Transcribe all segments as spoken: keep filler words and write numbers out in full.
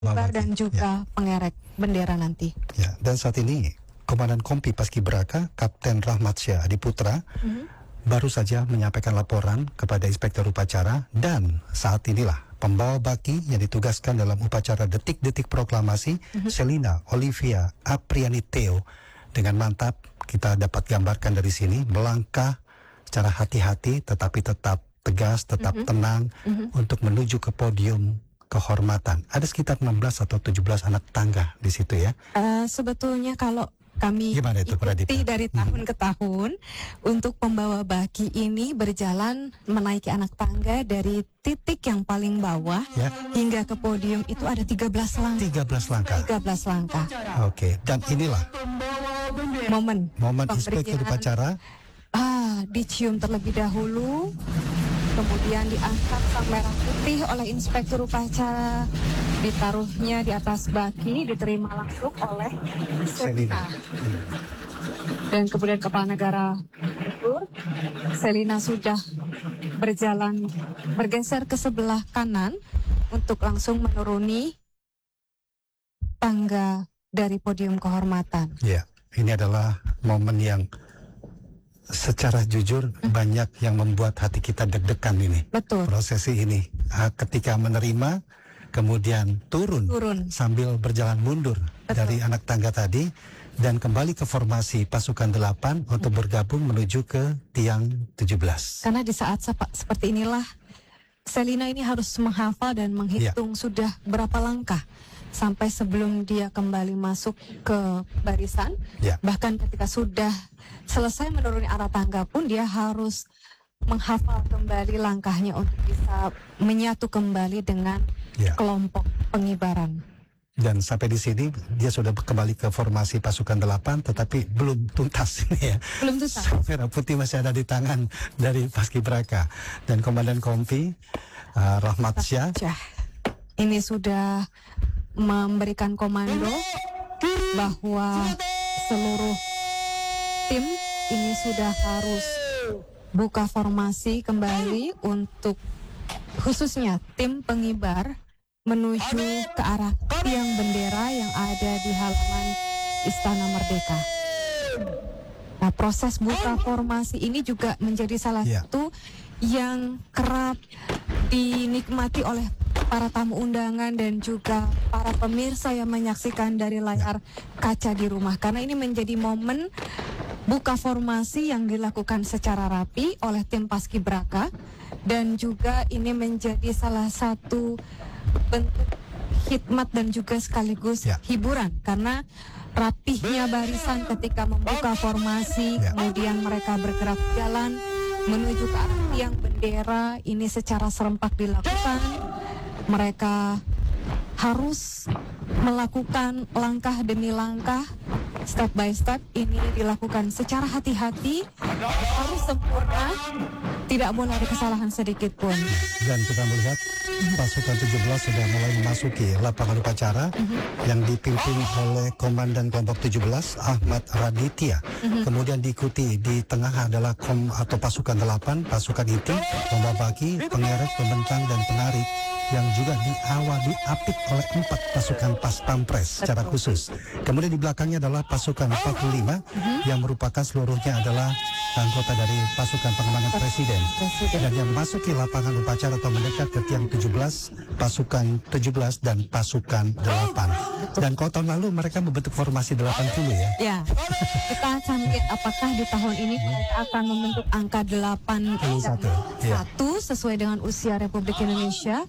Kibar dan ya. juga pengerek bendera nanti. Ya, dan saat ini Komandan Kompi Paskibraka Kapten Rahmatsyah Adiputra mm-hmm. baru saja menyampaikan laporan kepada Inspektur Upacara, dan saat inilah pembawa baki yang ditugaskan dalam upacara detik-detik proklamasi mm-hmm. Selina Olivia Apriani Theo dengan mantap kita dapat gambarkan dari sini melangkah secara hati-hati tetapi tetap tegas, tetap mm-hmm. tenang mm-hmm. untuk menuju ke podium kehormatan. Ada sekitar enam belas atau tujuh belas anak tangga di situ ya. Uh, sebetulnya kalau kami itu, ikuti dari tahun hmm. ke tahun, untuk pembawa baki ini berjalan menaiki anak tangga dari titik yang paling bawah ya. hingga ke podium itu ada tiga belas langkah. tiga belas langkah. tiga belas langkah. Oke, okay. Dan inilah momen momen Inspektur Upacara. Ah, dicium terlebih dahulu. Kemudian diangkat sang merah putih oleh Inspektur Upacara, ditaruhnya di atas baki, diterima langsung oleh Selina. Dan kemudian Kepala Negara Selina sudah berjalan bergeser ke sebelah kanan untuk langsung menuruni tangga dari podium kehormatan. Ya, ini adalah momen yang secara jujur hmm. banyak yang membuat hati kita deg-degan ini. Betul. Prosesi ini uh, ketika menerima kemudian turun, turun. sambil berjalan mundur Betul. dari anak tangga tadi dan kembali ke formasi pasukan delapan hmm. untuk bergabung menuju ke tiang tujuh belas. Karena di saat sep- seperti inilah Selina ini harus menghafal dan menghitung ya. sudah berapa langkah sampai sebelum dia kembali masuk ke barisan. Ya. Bahkan ketika sudah selesai menuruni arah tangga pun dia harus menghafal kembali langkahnya untuk bisa menyatu kembali dengan ya. kelompok pengibaran. Dan sampai di sini dia sudah kembali ke formasi pasukan delapan, tetapi belum tuntas ini ya. Belum tuntas. Merah putih masih ada di tangan dari Paskibraka dan Komandan Kompi uh, Rahmatsyah. Ini sudah memberikan komando bahwa seluruh tim ini sudah harus buka formasi kembali untuk khususnya tim pengibar menuju ke arah tiang bendera yang ada di halaman Istana Merdeka. Nah, proses buka formasi ini juga menjadi salah yeah. satu yang kerap dinikmati oleh para tamu undangan dan juga para pemirsa yang menyaksikan dari layar kaca di rumah. Karena ini menjadi momen buka formasi yang dilakukan secara rapi oleh tim Paskibraka, dan juga ini menjadi salah satu bentuk khidmat dan juga sekaligus ya. hiburan, karena rapihnya barisan ketika membuka formasi, ya. kemudian mereka bergerak jalan menuju ke arah tiang bendera ini secara serempak dilakukan. Mereka harus melakukan langkah demi langkah, step by step, ini dilakukan secara hati-hati, harus sempurna, tidak boleh ada kesalahan sedikit pun. Dan kita melihat pasukan tujuh belas sudah mulai memasuki lapangan upacara uh-huh. yang dipimpin oleh Komandan Kelompok tujuh belas Ahmad Raditya. Uh-huh. Kemudian diikuti di tengah adalah kom atau pasukan delapan, pasukan inti, pembawa baki, pengerek, pembentang dan penarik, yang juga diawal diapit oleh empat pasukan pas pampres secara khusus. Kemudian di belakangnya adalah pasukan empat puluh lima uh-huh. yang merupakan seluruhnya adalah anggota dari pasukan pengamanan presiden. presiden. Dan yang memasuki lapangan upacara atau mendekat ke tiang tujuh belas, pasukan tujuh belas dan pasukan delapan. Dan kalau tahun lalu mereka membentuk formasi delapan puluh ya. Ya. Kita akan lihat apakah di tahun ini mereka akan membentuk angka delapan puluh satu ya. sesuai dengan usia Republik Indonesia,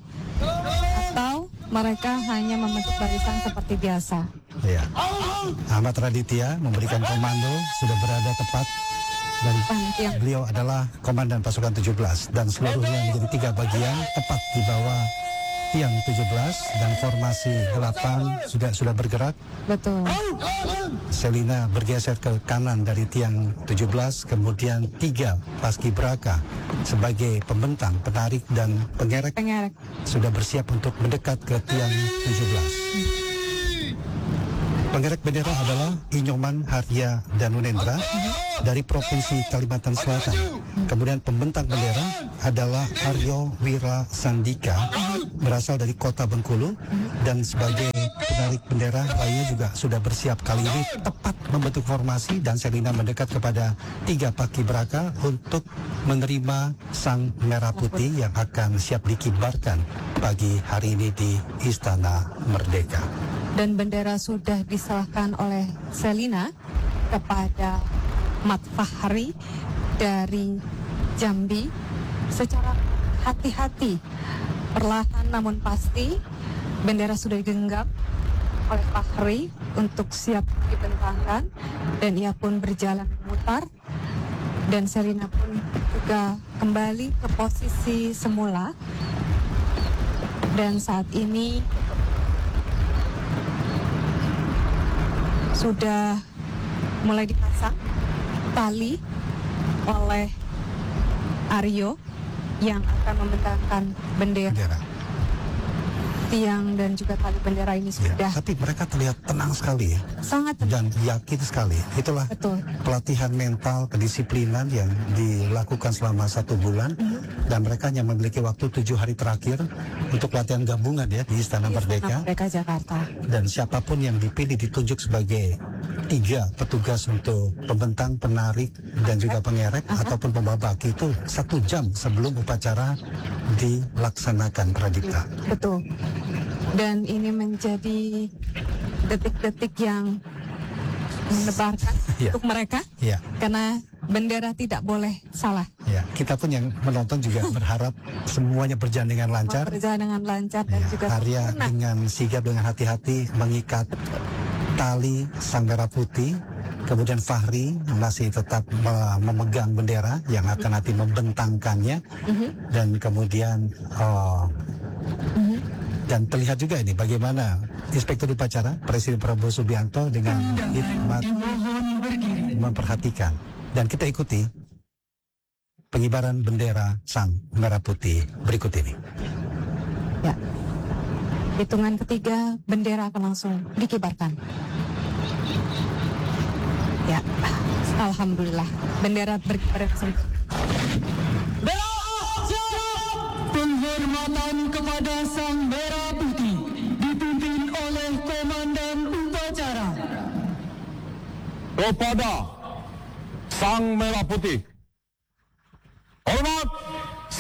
atau mereka hanya membentuk barisan seperti biasa. Ya. Ahmad Raditya memberikan komando, sudah berada tepat, dan yang beliau adalah komandan pasukan tujuh belas dan seluruhnya menjadi tiga bagian tepat di bawah tiang tujuh belas, dan formasi delapan sudah sudah bergerak. Betul. Selina bergeser ke kanan dari tiang tujuh belas, kemudian tiga Paskibraka sebagai pembentang, penarik dan pengerek, pengerek sudah bersiap untuk mendekat ke tiang tujuh belas. Hmm. Pengerek bendera adalah Inyoman Harya Danunendra uh-huh. dari Provinsi Kalimantan Selatan. Uh-huh. Kemudian pembentang bendera adalah Aryo Wira Sandika uh-huh. berasal dari kota Bengkulu, dan sebagai penarik bendera lainnya juga sudah bersiap. Kali ini tepat membentuk formasi dan Selina mendekat kepada tiga paskibraka untuk menerima sang merah putih yang akan siap dikibarkan pagi hari ini di Istana Merdeka. Dan bendera sudah diserahkan oleh Selina kepada Mat Fahri dari Jambi secara hati-hati, perlahan namun pasti. Bendera sudah digenggam oleh Fahri untuk siap dibentangkan, dan ia pun berjalan memutar, dan Selina pun juga kembali ke posisi semula. Dan saat ini sudah mulai dipasang tali oleh Aryo yang akan membentangkan bendera. Bendera. Tiang dan juga tali bendera ini Ya, sudah tapi mereka terlihat tenang sekali ya, sangat tenang. dan yakin sekali. Itulah Betul. pelatihan mental, kedisiplinan yang dilakukan selama satu bulan, dan mereka hanya memiliki waktu tujuh hari terakhir untuk latihan gabungan ya di Istana Merdeka. Merdeka Jakarta. Dan siapapun yang dipilih ditunjuk sebagai tiga petugas untuk pembentang, penarik, dan juga pengerek ataupun pembabak itu satu jam sebelum upacara dilaksanakan, Pradipta. Betul. Dan ini menjadi detik-detik yang menebarkan Ya. untuk mereka, Ya. karena bendera tidak boleh salah. Ya, kita pun yang menonton juga berharap semuanya berjalan dengan lancar. Berjalan dengan lancar dan Ya, juga Arya sempurna. dengan sigap dengan hati-hati mengikat tali sang merah putih. Kemudian Fahri masih tetap me- memegang bendera yang akan nanti membentangkannya. Dan kemudian oh, dan terlihat juga ini bagaimana Inspektur Upacara Presiden Prabowo Subianto dengan hikmat memperhatikan. Dan kita ikuti pengibaran bendera sang merah putih berikut ini. Ya. Hitungan ketiga, bendera akan langsung dikibarkan. Ya, alhamdulillah, bendera berkibar langsung. Penghormatan kepada Sang Merah Putih dipimpin oleh Komandan Upacara. Kepada Sang Merah Putih. Hormat.